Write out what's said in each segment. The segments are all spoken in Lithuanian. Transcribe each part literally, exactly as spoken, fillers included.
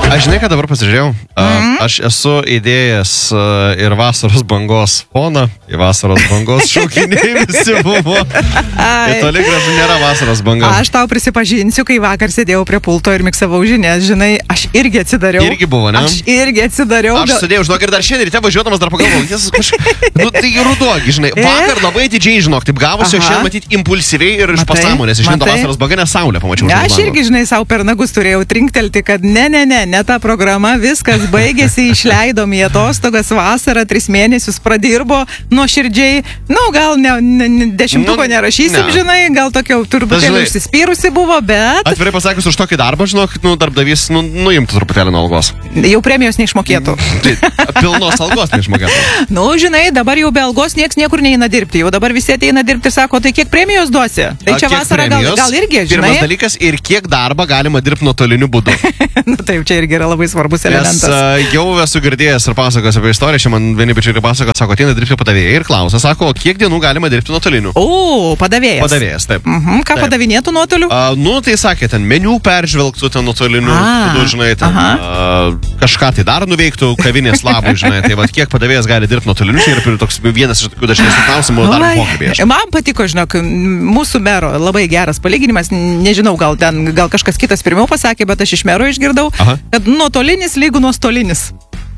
Aš žinai, ką dabar pasižiūrėjau. Mm-hmm. Aš esu įdėjęs ir vasaros bangos foną, į vasaros bangos šaukiniai visi buvo. Tai toli gražu nėra vasaros banga. Aš tau prisipažinsiu, kai vakar sėdėjau prie pulto ir miksavau žinias, žinai, aš irgi atsidariau. Irgi buvo, ne? Aš irgi atsidariau. Aš sėdėjau, žinok, ir dar šiandien ryte važiuodamas dar pagalvojau, jis kažkaip, nu tai ruduogi, žinai, vakar labai atidžiai, žinok, taip gavosi, šiandien matyti impulsyviai ir iš pasąmonės, išlindo vasaros banga, nes saulė pamačiau. Aš irgi, žinai, savo per nagus turėjau trinktelti, kad ne, ne, ne, ne ta programa, viskas baigėsi, išleidom į atostogas vasarą, tris mėnesius pradirbo nuoširdžiai, nu gal ne, ne, dešimtuko nu, nerašysim, ne. Žinai, gal tokio turbūt užsispyrusi buvo, bet... Atvirai pasakius, už tokį darbą, žinok, nu, darbdavys nu, nuimtų truputėlį nuo algos. Jau premijos neišmokėtų. Tai pilnos algos neišmokėtų. Nu, žinai, dabar jau be algos nieks niekur neina dirbti, jau dabar visi ateina dirbti ir sako, tai kiek premijos duosi? Tai čia vasarą gal, gal irgi, žinai. Pirmas dalykas, ir kiek darbą galima dirbti nuotoliniu būdu. Nu, taip, čia irgi yra labai svarbus elementas. Nes uh, jau esu girdėjęs ir pasakos apie istoriją, čia man vieni bičiuliai pasako, sako, ateina dirbti padavėjai ir klausia, sako, kiek dienų galima dirbti nuotoliniu? O, padavėjas. Padavėjas, taip. Mhm, ką taip. Padavinėtų nuotoliu? Uh, nu, tai sakė, ten meniu peržvelgtų ten nuotoliniu, tu, žinai, ten uh, kažką tai dar nuveiktų kavinės labui, žinai, tai va, kiek padavėjas gali dirbti nuotoliniu, čia yra toks vienas iš tokių dažnesnių klausimų darbo pokalbėje. Man patiko, žinok, mūsų mero labai geras palyginimas, nežinau, gal ten, gal kažkas kitas pirmiau pasakė, bet aš iš mero išgirdau, Aha. kad nuotolinis lygų nuostolinis.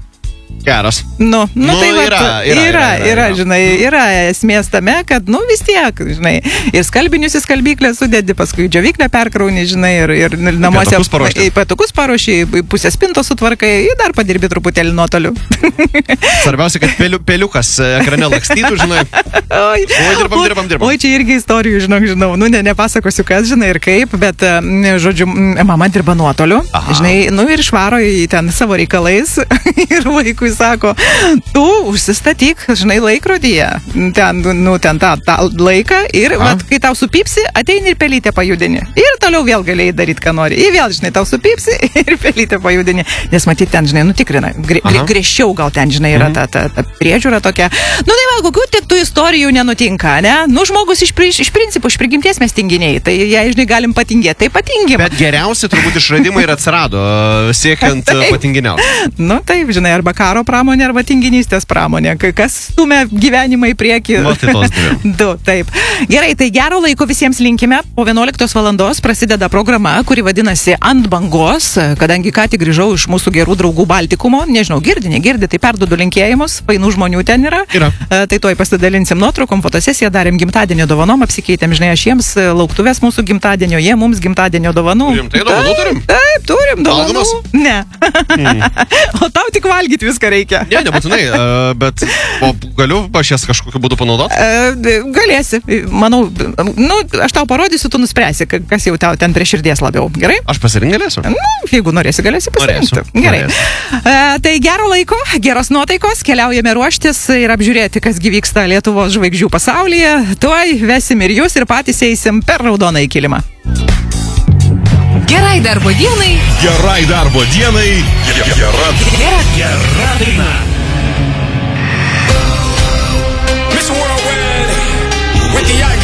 Geras. Nu, nu, nu tai va, yra, yra, yra, yra, yra, yra, žinai, yra esmės tame, kad, nu, vis tiek, žinai, ir skalbinius į skalbyklę sudedi, paskui džiovyklę perkrauni, žinai, ir, ir namuose patukus paruoši, patukus paruoši, pusę spintos sutvarkai, ir dar padirbi truputėlį nuotoliu. Svarbiausia, kad peliu, peliukas ekrane lakstytų, žinai. Oi, oi, dirbam, dirbam, dirbam. Oi, čia irgi istorijų, žinok, žinau, nu, ne, nepasakosiu kas, žinai, ir kaip, bet, žodžiu, mama dirba nuotoliu, Aha. žinai, nu, ir išvaro į ten savo reikalais, ir vaikui sako, tu užsistatyk, žinai, laikrodyje, ten, nu, ten tą, tą laiką ir, vat, kai tau supypsi, ateini ir pelytę pajudini. Ir toliau vėl galėjai daryti, ką nori. Ir vėl, žinai, tau supypsi ir pelytę pajudini. Nes matyt, ten, žinai, nutikrina. Gre, gre, griežčiau gal ten, žinai, yra ta, ta, ta priežiūra tokia. Nu, tai va, kokių tik tų istorijų nenutinka, ne? Nu, žmogus iš, iš principų, iš prigimties mes tinginiai. Tai, jei, žinai, galim patingėti, tai patingim. Bet geriausi turbūt išradimai ir atsirado, siekiant patinginiauti. Nu, taip, žinai, arba karo pramonė arba tinginystės pramonė. Kas stumia gyvenimą į priekį? Matai tos dvi. Du, taip. Gerai, tai gero laiko visiems linkime. Po vienuoliktos valandos prasideda programa, kuri vadinasi Ant bangos, kadangi ką tik grįžau iš mūsų gerų draugų Baltikumo. Nežinau, girdi, negirdi, tai perduodu linkėjimus. Fainų žmonių ten yra. Yra. E, tai tuoj pasidalinsim nuotraukom, fotosesiją darėm gimtadienio dovanom, apsikeitėm, žinai, aš jiems lauktuvės mūsų gimtadienio, jie mums gimtadienio dovanų. Turim, tai dovanų turim? Taip, turim dovanų. Valgomas? Ne. Mm. O tau tik valgyti viską reikia. Ne, nebūtinai, uh, bet o galiu aš jas kažkokiu būdu panaudoti? Uh, galėsi, manau, nu, aš tau parodysiu, tu nuspręsi, kas jau tau ten prie širdies labiau, gerai? Aš pasirinkti galėsiu? Nu, jeigu norėsi, galėsi pasirinkti. Norėsiu. Gerai. Uh, tai gero laiko, geros nuotaikos, keliaujame ruoštis ir apžiūrėti, kas vyksta Lietuvos žvaigždžių pasaulyje. Tuoj vesim ir jūs ir patys eisim per raudoną kilimą. Gerai darbo dienai. Gerai darbo dienai. Gera, gera, gera daina. Miss Worldwide with the